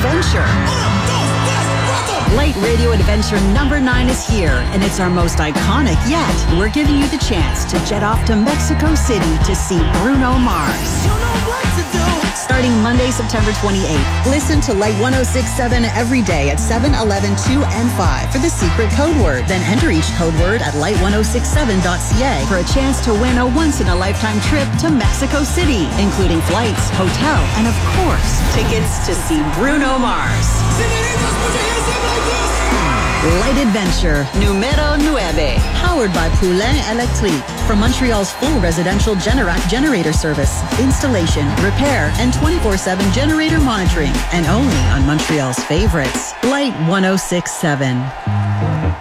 Adventure. Light Radio Adventure number 9 is here, and it's our most iconic yet. We're giving you the chance to jet off to Mexico City to see Bruno Mars. Starting Monday, September 28th, listen to Light 106.7 every day at 7, 11, 2, and 5 for the secret code word. Then enter each code word at light1067.ca for a chance to win a once-in-a-lifetime trip to Mexico City, including flights, hotel, and of course, tickets to see Bruno Mars. Light Adventure, numero 9, powered by Poulain Electrique, for Montreal's full residential Generac generator service, installation, repair, and 24/7 generator monitoring, and only on Montreal's favorites, Light 106.7.